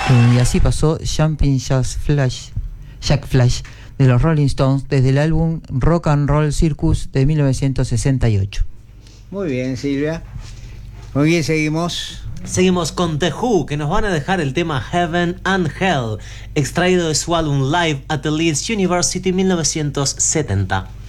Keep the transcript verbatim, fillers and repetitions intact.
Eh, y así pasó Jumping Jack Flash, Jack Flash de los Rolling Stones desde el álbum Rock and Roll Circus de mil novecientos sesenta y ocho. Muy bien, Silvia. ¿Con quién seguimos? Seguimos con The Who, que nos van a dejar el tema Heaven and Hell, extraído de su álbum Live at the Leeds University mil novecientos setenta.